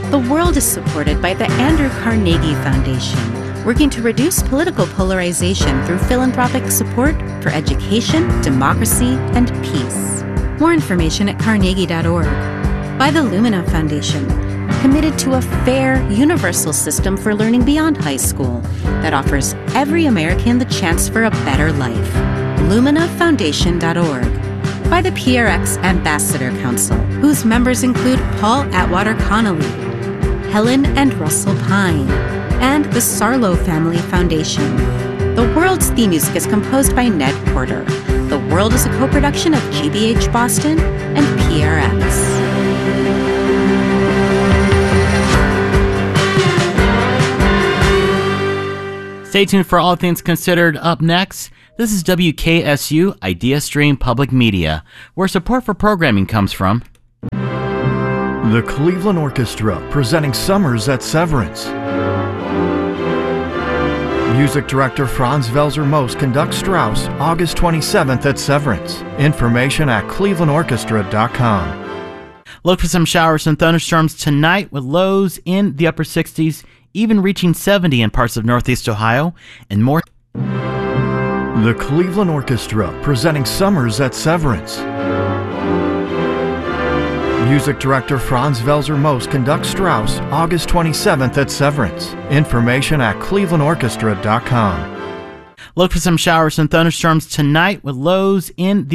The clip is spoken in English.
The world is supported by the Andrew Carnegie Foundation, working to reduce political polarization through philanthropic support for education, democracy, and peace. More information at carnegie.org. By the Lumina Foundation, committed to a fair, universal system for learning beyond high school that offers every American the chance for a better life. LuminaFoundation.org. By the PRX Ambassador Council, whose members include Paul Atwater Connolly, Helen and Russell Pine, and the Sarlo Family Foundation. The world's theme music is composed by Ned Porter. The World is a co-production of GBH Boston and PRX. Stay tuned for All Things Considered. Up next, this is WKSU Idea Stream Public Media, where support for programming comes from the Cleveland Orchestra, presenting Summers at Severance. Music director Franz Welser-Most conducts Strauss August 27th at Severance. Information at clevelandorchestra.com. Look for some showers and thunderstorms tonight with lows in the upper 60s, even reaching 70 in parts of northeast Ohio, and more. The Cleveland Orchestra, presenting Summers at Severance. Music director Franz Welser-Most conducts Strauss August 27th at Severance. Information at clevelandorchestra.com. Look for some showers and thunderstorms tonight with lows in the